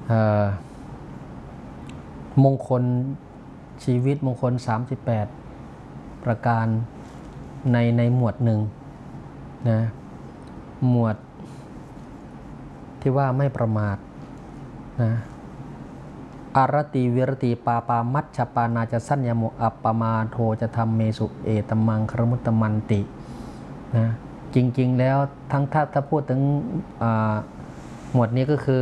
มงคลชีวิตมงคล38ประการในหมวดหนึ่งนะหมวดที่ว่าไม่ประมาทนะอารติวิรติปาปามัชฌปานาจะสัญญโมอัปปมาโทจะทำเมสุเอตมังครมุตตมันตินะจริงๆแล้วทั้งถ้าพูดถึงหมวดนี้ก็คือ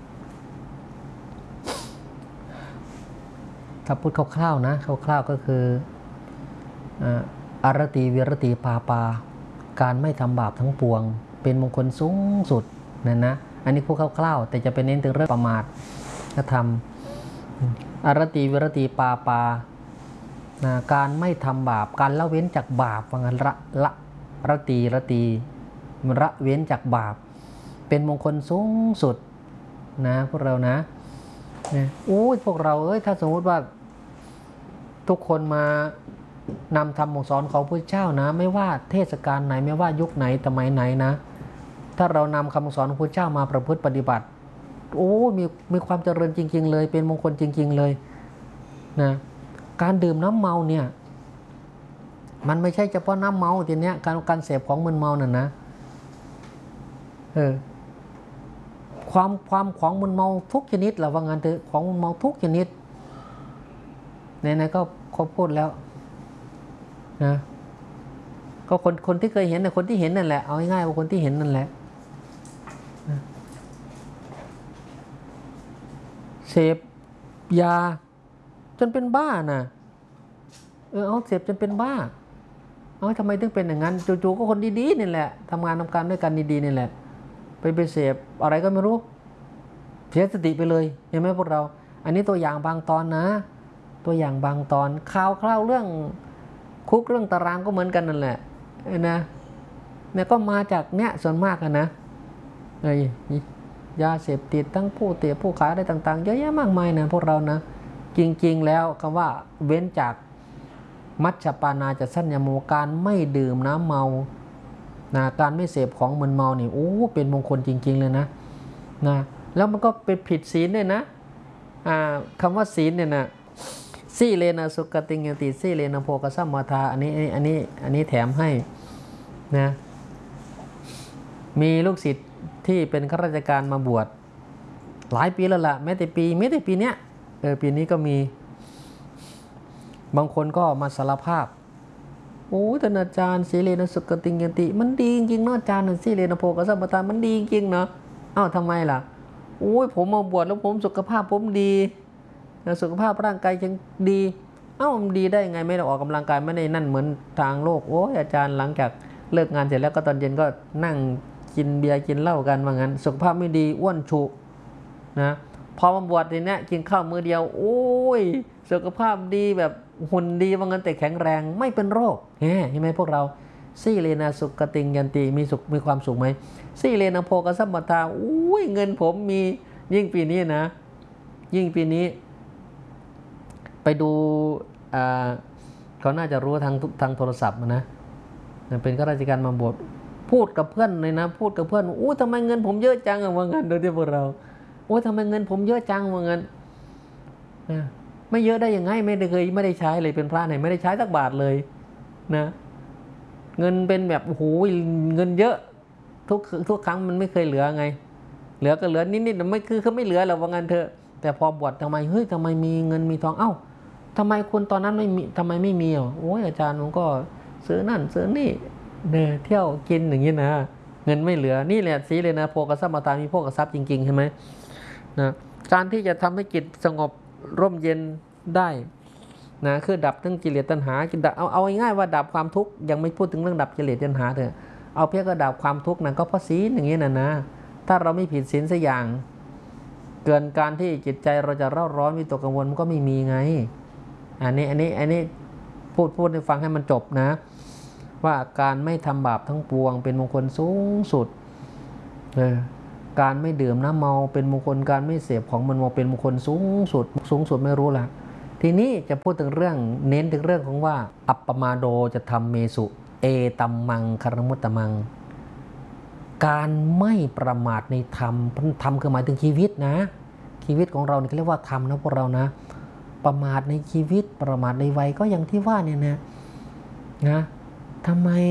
ถ้าพูดคร่าวๆนะคร่าวๆก็คืออารติวิรติปาปาการไม่ทำบาปทั้งปวงเป็นมงคลสูงสุดนะอันนี้พูดคร่าวๆแต่จะเป็นเน้นถึงเรื่องประมาทก็ทำอารติวิรติปาปาการไม่ทำบาปการละเว้นจากบาปว่างั้นละตีละเว้นจากบาปเป็นมงคลสูงสุดนะพวกเรานะพวกเราถ้าสมมติว่าทุกคนมานำธรรมสอนของพระเจ้านะไม่ว่าเทศกาลไหนไม่ว่ายุคไหนสมัยไหนนะถ้าเรานำคำสอนของพระเจ้ามาประพฤติปฏิบัติมีความเจริญจริงๆเลยเป็นมงคลจริงๆเลยนะการดื่มน้ำเมาเนี่ยมันไม่ใช่เฉพาะน้ำเมาทีเนี้ยการเสพของมึนเมาน่ะนะความของมึนเมาทุกชนิดแหละว่างั้นเถอะของมึนเมาทุกชนิดไหนๆก็เขาพูดแล้วนะก็คนที่เคยเห็นนะคนที่เห็นนั่นแหละเอาง่ายๆว่าคนที่เห็นนั่นแหละเสพยาจนเป็นบ้านะเอาเสพจนเป็นบ้าทำไมถึงเป็นอย่างนั้นจู่ๆก็คนดีๆนี่แหละทำงานทำการด้วยกันดีๆนี่แหละไปเสพอะไรก็ไม่รู้เสียสติไปเลยเห็นไหมพวกเราอันนี้ตัวอย่างบางตอนนะตัวอย่างบางตอนข่าวเรื่องคุกเรื่องตารางก็เหมือนกันนั่นแหละนะเนี่ยก็มาจากเนี่ยส่วนมากนะยาเสพติดทั้งผู้เสพผู้ขายอะไรต่างๆเยอะแยะมากมายนะพวกเรานะจริงๆแล้วคำว่าเว้นจากมัชฌปานาจะสัญญโมการไม่ดื่มน้ำเมานะการไม่เสพของมึนเมานี่เป็นมงคลจริงๆเลยนะแล้วมันก็เป็นผิดศีลด้วยนะคำว่าศีลเนี่ยนะสีเลนะสุกติงยติสีเลนะโภคสัมมาทาอันนี้แถมให้นะมีลูกศิษย์ที่เป็นข้าราชการมาบวชหลายปีแล้วล่ะแม้แต่ปีเนี้ยปีนี้ก็มีบางคนก็มาสารภาพท่านอาจารย์สีเลนะสุกติงยติมันดีจริงๆเนาะอาจารย์สีเลนะโภคสัมมาทามันดีจริงๆเนาะทำไมล่ะผมมาบวชแล้วผมสุขภาพผมดีสุขภาพร่างกายยังดีมันดีได้ไงไม่ได้ออกกำลังกายไม่ได้นั่นเหมือนทางโลกอาจารย์หลังจากเลิกงานเสร็จแล้วก็ตอนเย็นก็นั่งกินเบียร์กินเหล้ากันว่างั้นสุขภาพไม่ดีอ้วนฉุนะพอมาบวชทีเนี้ยกินข้าวมื้อเดียวสุขภาพดีแบบหุ่นดีว่างั้นแต่แข็งแรงไม่เป็นโรคเห็นไหมพวกเราสีเลนะสุกติงยันติมีความสุขไหมสีเลนะโภคสัมปทาเงินผมมียิ่งปีนี้นะยิ่งปีนี้ไปดูเขาน่าจะรู้ทางโทรศัพท์นะเป็นข้าราชการมาบวชพูดกับเพื่อนเลยนะพูดกับเพื่อนทำไมเงินผมเยอะจังว่างั้นโดยที่พวกเราทำไมเงินผมเยอะจังว่างั้นไม่เยอะได้ยังไงไม่ได้ใช้เลยเป็นพระไหนไม่ได้ใช้สักบาทเลยนะเงินเป็นแบบเงินเยอะทุกครั้งมันไม่เคยเหลือไงเหลือก็เหลือนิดๆไม่คือเขาไม่เหลือหรอกว่างั้นเถอะแต่พอบวชทำไมทำไมมีเงินมีทองทำไมคุณตอนนั้นไม่มีทำไมไม่มีอาจารย์ผมก็ซื้อนั่นซื้อนี่เที่ยวกินอย่างนี้นะเงินไม่เหลือนี่แหละสีเลยนะโภคทรัพย์มาตามีโภคทรัพย์จริงๆใช่ไหมนะการที่จะทำให้จิตสงบร่มเย็นได้นะคือดับทั้งกิเลสตัณหาเอาง่ายๆว่าดับความทุกข์ยังไม่พูดถึงเรื่องดับกิเลสตัณหาเถอะเอาเพียงก็ดับความทุกข์นั่นก็เพราะศีลอย่างนี้นะถ้าเราไม่ผิดศีลสักอย่างเกินการที่จิตใจเราจะเร่าร้อนวิตกกังวลมันก็ไม่มีไงอันนี้พูดให้ฟังให้มันจบนะว่าการไม่ทำบาปทั้งปวงเป็นมงคลสูงสุดการไม่ดื่มน้ำเมาเป็นมงคลการไม่เสพของมึนเมาเป็นมงคลสูงสุดไม่รู้ละทีนี้จะพูดถึงเรื่องเน้นถึงเรื่องของว่าอัปปมาโดจะทำเมสุเอตัมมังคารมุตตมังการไม่ประมาทในธรรมคือหมายถึงชีวิตนะ ชีชีวิตของเราเนี่ยเรียกว่าธรรมนะพวกเรานะประมาทในชีวิตประมาทในวัยก็อย่างที่ว่าเนี่ยนะทำไม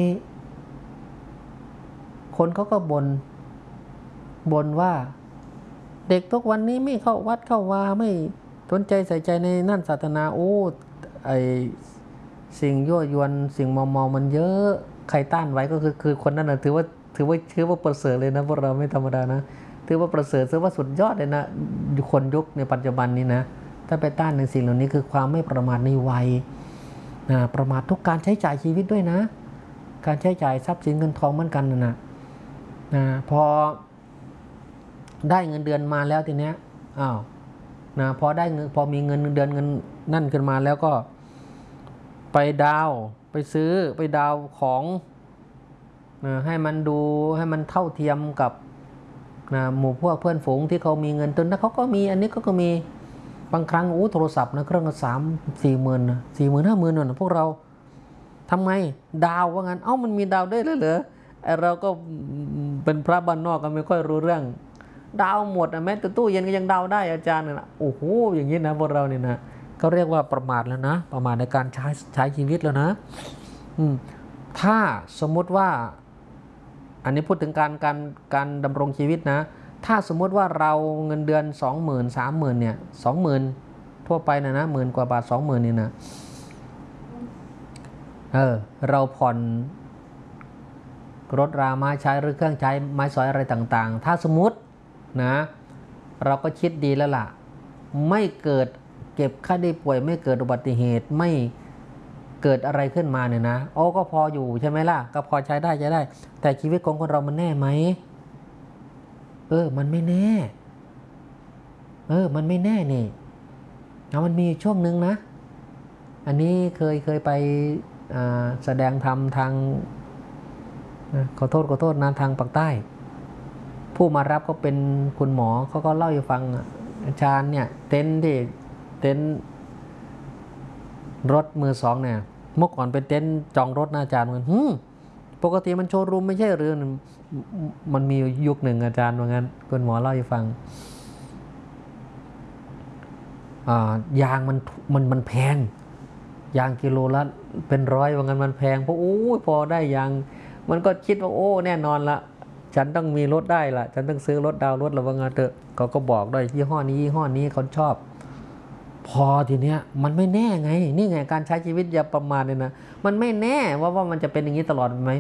คนเขาก็บ่นว่าเด็กทุกวันนี้ไม่เข้าวัดเข้าวาไม่สนใจใส่ใจในนั่นศาสนาโอ้ไอสิ่งยั่วยวนสิ่งเมามันเยอะใครต้านไว้ก็คือคนนั้นนะถือว่าประเสริฐเลยนะพวกเราไม่ธรรมดานะถือว่าประเสริฐถือว่าสุดยอดเลยนะคนยุคในปัจจุบันนี้นะถ้าไปต้านในสิ่งเหล่านี้คือความไม่ประมาทในวัยนะประมาททุกการใช้จ่ายชีวิตด้วยนะการใช้จ่ายทรัพย์สินเงินทองเหมือนกันนะพอได้เงินเดือนมาแล้วทีเนี้ยพอได้เงินพอมีเงินเดือนเงินนั่นขึ้นมาแล้วก็ไปดาวไปซื้อไปดาวของให้มันดูให้มันเท่าเทียมกับหมู่พวกเพื่อนฝูงที่เขามีเงินตุนนะเขาก็มีอันนี้ก็มีบางครั้งโทรศัพท์นะเครื่องละ3-4 หมื่นนะ40,000-50,000นะพวกเราทำไงดาวว่างั้นมันมีดาวได้เลยเหรอเราก็เป็นพระบ้านนอกก็ไม่ค่อยรู้เรื่องดาวหมดแม้แต่ตู้เย็นก็ยังดาวได้อาจารย์นะโอ้โหอย่างนี้นะพวกเราเนี่ยนะก็เรียกว่าประมาทแล้วนะประมาทในการใช้ชีวิตแล้วนะถ้าสมมุติว่าอันนี้พูดถึงการดำรงชีวิตนะถ้าสมมุติว่าเราเงินเดือน 20,000 30,000เนี่ย 20,000ทั่วไปนะ10,000 กว่าบาท 20,000นี่นะเราผ่อนรถรามาใช้หรือเครื่องใช้ไม้สอยอะไรต่างๆถ้าสมมุตินะเราก็คิดดีแล้วล่ะไม่เกิดเก็บค่าได้ป่วยไม่เกิดอุบัติเหตุไม่เกิดอะไรขึ้นมาเนี่ยนะก็พออยู่ใช่ไหมล่ะก็พอใช้ได้แต่ชีวิตของคนเรามันแน่ไหมมันไม่แน่มันไม่แน่นี่มันมีช่วงหนึ่งนะอันนี้เคยไปแสดงธรรมทางขอโทษนะทางปากใต้ผู้มารับก็เป็นคุณหมอเขาก็เล่าให้ฟังอาจารย์เนี่ยเต็นท์รถมือสองเนี่ยเมื่อก่อนเป็นเต็นท์จองรถนะอาจารย์เหมือนปกติมันโชว์รูมไม่ใช่หรือมันมียุคหนึ่งอาจารย์ว่างั้นคุณหมอเล่าให้ฟังยางมันแพงยางกิโลละเป็น100ว่างั้นมันแพงเพราะพอได้ยางมันก็คิดว่าแน่นอนละฉันต้องมีรถได้ละฉันต้องซื้อรถดาวรถแล้วว่างั้นเถอะเขาก็บอกด้วยยี่ห้อนี้เขาชอบพอทีเนี้ยมันไม่แน่ไงนี่ไงการใช้ชีวิตอย่าประมาทเลยนะมันไม่แน่ว่ามันจะเป็นอย่างนี้ตลอดไหม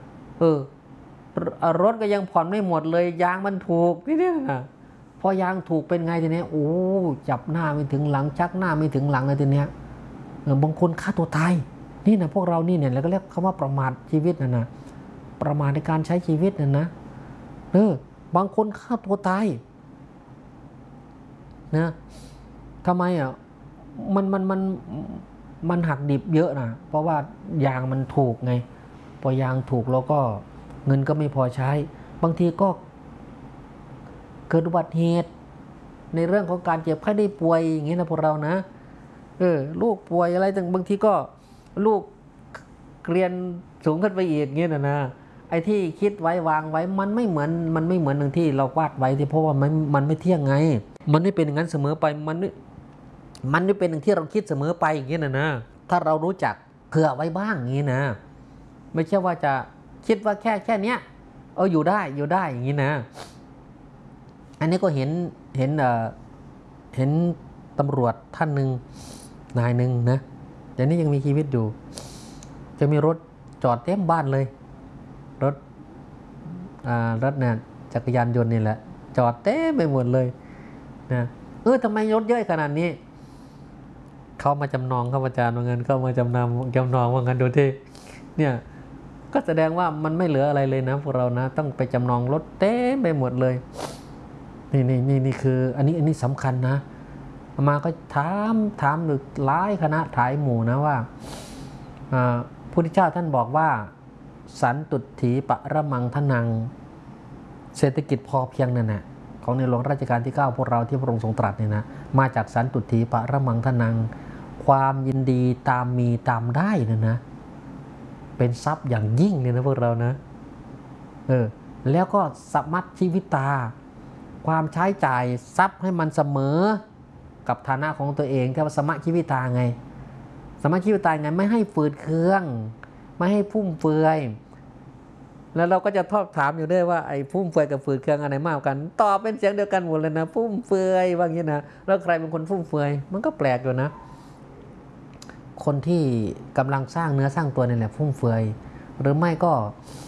รถก็ยังผ่อนไม่หมดเลยยางมันถูกทีเนี้ยนะพอยางถูกเป็นไงทีเนี้ยจับหน้าไม่ถึงหลังชักหน้าไม่ถึงหลังเลยทีเนี้ยบางคนฆ่าตัวตายนี่นะพวกเรานี่เนี่ยแล้วก็เรียกคำว่าประมาทชีวิตนะประมาทในการใช้ชีวิตนะบางคนฆ่าตัวตายนะทำไมมันหักดิบเยอะนะเพราะว่ายางมันถูกไงพอยางถูกแล้วก็เงินก็ไม่พอใช้บางทีก็เกิดอุบัติเหตุในเรื่องของการเจ็บไข้ได้ป่วยอย่างนี้นะพวกเรานะลูกป่วยอะไรต่างบางทีก็ลูกเรียนสูงขึ้นไปอีกเงี้ยนะไอ้ที่คิดไว้วางไว้มันไม่เหมือนหนึ่งที่เราวาดไว้ที่เพราะว่ามันไม่เที่ยงไงมันไม่เป็นอย่างนั้นเสมอไปมันไม่เป็นอย่างที่เราคิดเสมอไปอย่างเงี้ยนะถ้าเรารู้จักเผื่อไว้บ้างอย่างนี้นะไม่ใช่ว่าจะคิดว่าแค่เนี้ยอยู่ได้อย่างนี้นะอันนี้ก็เห็นตำรวจท่านหนึ่งนายหนึ่งนะแต่นี่ยังมีชีวิตอยู่จะมีรถจอดเต็มบ้านเลยรถเนี่ยจักรยานยนต์นี่แหละจอดเต็มไปหมดเลยนะทำไมรถเยอะขนาดนี้เขามาจำนองเขาอาจารย์ว่าเงินเขามาจำนองว่างั้นดูที่เนี่ยก็แสดงว่ามันไม่เหลืออะไรเลยนะพวกเรานะต้องไปจำนองรถเต็มไปหมดเลยนี่คืออันนี้สำคัญนะมาก็ถามหรือหลายคณะถ่ายหมู่นะว่าพระพุทธเจ้าท่านบอกว่าสันตุถีปรมังทนังเศรษฐกิจพอเพียงนั่นนะของในหลวงรัชกาลที่9พวกเราที่พระองค์ทรงตรัสเนี่ยนะมาจากสันตุถีปรมังทนังความยินดีตามมีตามได้นะเป็นทรัพย์อย่างยิ่งเลยนะพวกเรานะแล้วก็สัมมัชชีวิตาความใช้จ่ายทรัพย์ให้มันเสมอกับฐานะของตัวเองที่ว่าสมะชีวิตาไงสมะชีวิตาไงไม่ให้ฝืดเคืองไม่ให้ฟุ่มเฟือยแล้วเราก็จะทอบถามอยู่ด้วยว่าไอ้ฟุ่มเฟือยกับฝืดเคืองอะไรมากกันตอบเป็นเสียงเดียวกันหมดเลยนะฟุ่มเฟือยว่างี้นะแล้วใครเป็นคนฟุ่มเฟือยมันก็แปลกอยู่นะคนที่กำลังสร้างเนื้อสร้างตัวนี่แหละฟุ่มเฟือยหรือไม่ก็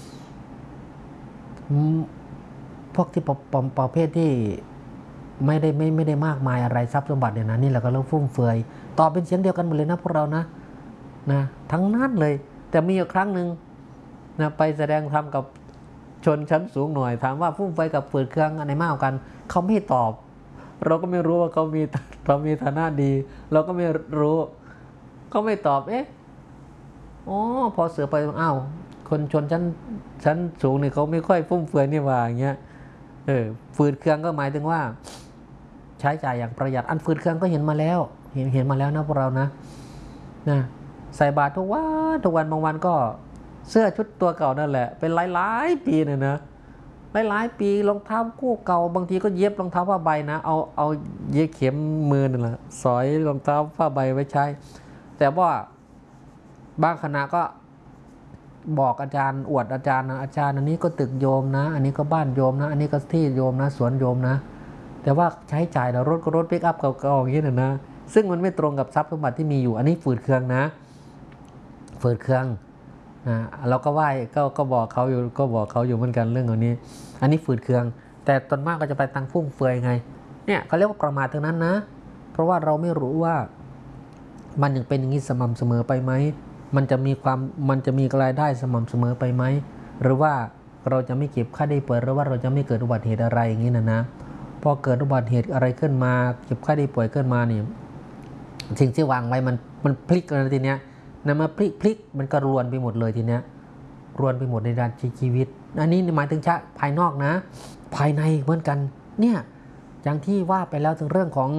พวกที่ประเภทที่ไม่ได้มากมายอะไรทรัพย์สมบัติเนี่ยนะนี่แหละก็เรื่องฟุ่มเฟือยตอบเป็นเสียงเดียวกันหมดเลยนะพวกเรานะทั้งนั้นเลยแต่มีอยู่ครั้งหนึ่งนะไปแสดงธรรมกับชนชั้นสูงหน่อยถามว่าฟุ่มเฟือยกับฝืดเคืองอันไหนมากกว่ากันเขาไม่ตอบเราก็ไม่รู้ว่าเขามีฐานะดีเราก็ไม่รู้เขาไม่ตอบอ๋อพอเสือไปอ้าวคนชนชั้นสูงเนี่ยเขาไม่ค่อยฟุ่มเฟือยนี่ว่าอย่างเงี้ยฝืดเคืองก็หมายถึงว่าใช้จ่ายอย่างประหยัดอันฝืดเคืองก็เห็นมาแล้วเห็นมาแล้วนะพวกเรานะใส่บาตรทุกวันบางวันก็เสื้อชุดตัวเก่านั่นแหละเป็นหลายปีเนี่ยนะหลายปีรองเท้าคู่เก่าบางทีก็เย็บรองเท้าผ้าใบนะเอาเย็บเข็มมือนั่นแหละสอยรองเท้าผ้าใบไว้ใช้แต่ว่าบางคณะก็บอกอาจารย์อวดอาจารย์นะอาจารย์อันนี้ก็ตึกโยมนะอันนี้ก็บ้านโยมนะอันนี้ก็ที่โยมนะสวนโยมนะแต่ว่าใช้จ่ายนะรถก็รถปิกอัพเก่าๆอย่างนี้นะซึ่งมันไม่ตรงกับทรัพย์สมบัติที่มีอยู่อันนี้ฝืดเคืองนะฝืดเคืองเราก็ไหว้ก็บอกเขาอยู่เหมือนกันเรื่องนี้อันนี้ฝืดเคืองแต่ตอนมากก็จะไปตั้งฟุ่มเฟือยไงเนี่ยเขาเรียกว่าประมาททั้งนั้นนะเพราะว่าเราไม่รู้ว่ามันยังเป็นอย่างนี้สม่ำเสมอไปไหมมันจะมีรายได้สม่ำเสมอไปไหมหรือว่าเราจะไม่เก็บค่าได้ป่วยหรือว่าเราจะไม่เกิดอุบัติเหตุอะไรอย่างนี้นะพอเกิดอุบัติเหตุอะไรขึ้นมาเก็บค่าได้ป่วยขึ้นมานี่สิ่งที่วางไว้มันพลิกเลยทีเนี้ยมาพลิกมันก็รวนไปหมดเลยทีเนี้ยรวนไปหมดในด้านชีวิตอันนี้หมายถึงภายนอกนะภายในเหมือนกันเนี่ยอย่างที่ว่าไปแล้วถึงเรื่องของ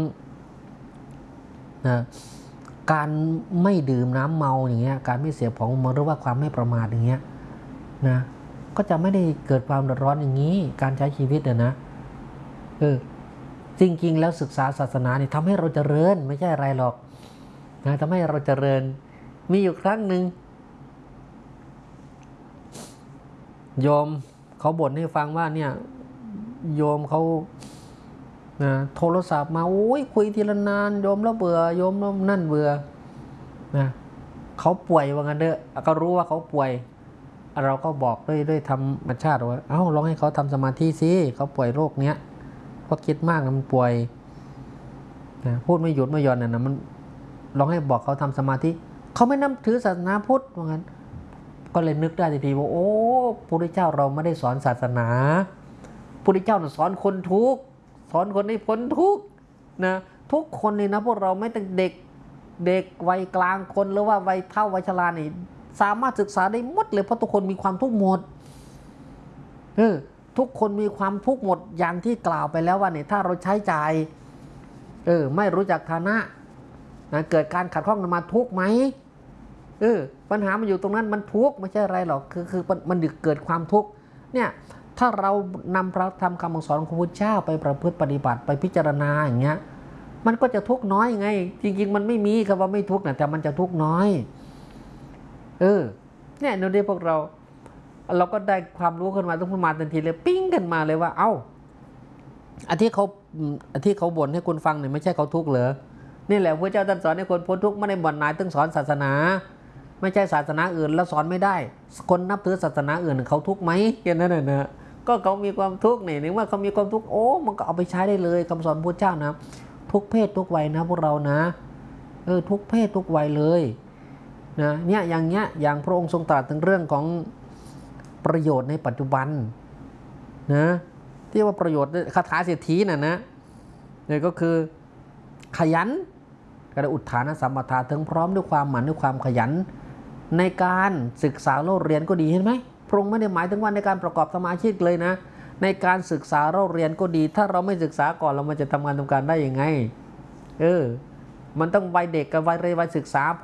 การไม่ดื่มน้ำเมาอย่างเงี้ยการไม่เสพของเมาหรือว่าความไม่ประมาทอย่างเงี้ยนะก็จะไม่ได้เกิดความเดือดร้อนอย่างนี้การใช้ชีวิตนะจริงๆแล้วศึกษาศาสนาเนี่ยทำให้เราเจริญไม่ใช่อะไรหรอกนะทำให้เราเจริญมีอยู่ครั้งหนึ่งโยมเขาบ่นให้ฟังว่าเนี่ยโยมเขาโทรศัพท์มาโอ้ยคุยทีละนานโยมแล้วเบื่อโยมแล้วนั่นเบื่อเขาป่วยว่างั้นเด้อก็รู้ว่าเขาป่วยเราก็บอกด้วยธรรมชาติว่าลองให้เขาทำสมาธิสิเขาป่วยโรคเนี้ยเพราะคิดมากมันป่วยพูดไม่หยุดไม่หย่อนน่ะมันลองให้บอกเขาทำสมาธิเขาไม่นับถือศาสนาพุทธว่างั้นก็เลยนึกได้ทีว่าโอ้พระพุทธเจ้าเราไม่ได้สอนศาสนาพระพุทธเจ้าสอนคนทุกข์สอนคนให้พ้นทุกข์นะทุกคนนี่นะพวกเราไม่ตั้งเด็กวัยกลางคนหรือว่าวัยเฒ่าวัยชรานี่สามารถศึกษาได้หมดเลยเพราะทุกคนมีความทุกข์หมดทุกคนมีความทุกข์หมดอย่างที่กล่าวไปแล้วว่าเนี่ยถ้าเราใช้จ่ายไม่รู้จักฐานะเกิดการขัดข้องมาทุกข์ไหมปัญหามันอยู่ตรงนั้นมันทุกข์ไม่ใช่อะไรหรอกคือมันเกิดความทุกข์เนี่ยถ้าเรานำพระธรรมคำสอนของพระพุทธเจ้าไปประพฤติปฏิบัติไปพิจารณาอย่างเงี้ยมันก็จะทุกข์น้อยไงจริงๆมันไม่มีคำว่าไม่ทุกข์นะแต่มันจะทุกข์น้อยเนี่ยในพวกเราก็ได้ความรู้ขึ้นมาต้องมาทันทีเลยปิ้งกันมาเลยว่าอันที่เขาบ่นให้คุณฟังเนี่ยไม่ใช่เขาทุกข์เหรอนี่แหละพระเจ้าท่านสอนให้คนพ้นทุกข์ไม่ได้บ่นนายต้องสอนศาสนาไม่ใช่ศาสนาอื่นแล้วสอนไม่ได้คนนับถือศาสนาอื่นเขาทุกข์ไหมอย่างนั้นนะก็เขามีความทุกข์นี่นึกว่าเขามีความทุกข์มันก็เอาไปใช้ได้เลยคำสอนพระเจ้านะทุกเพศทุกวัยนะพวกเรานะทุกเพศทุกวัยเลยนะเนี่ยอย่างพระองค์ทรงตรัสถึงเรื่องของประโยชน์ในปัจจุบันนะที่ว่าประโยชน์คาถาเศรษฐีน่ะนะเนี่ยก็คือขยันกระอุทานสัมปทาถึงพร้อมด้วยความหมั่นด้วยความขยันในการศึกษาเล่าเรียนก็ดีเห็นไหมพระองค์ไม่ได้หมายถึงว่าในการประกอบสมาชีพเลยนะในการศึกษาเล่าเรียนก็ดีถ้าเราไม่ศึกษาก่อนเรามันจะทำงานทำการได้ยังไงมันต้องวัยเด็กกับวัยศึกษา